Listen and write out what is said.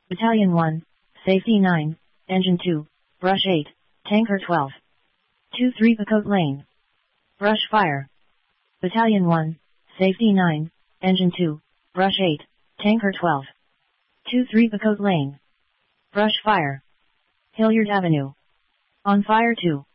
Battalion 1, Safety 9, Engine 2, Brush 8, Tanker 12. 2-3 Pacote Lane. Brush fire. Battalion 1, Safety 9, Engine 2, Brush 8, Tanker 12. 2-3 Pacote Lane. Brush fire. Hilliard Avenue. On fire 2.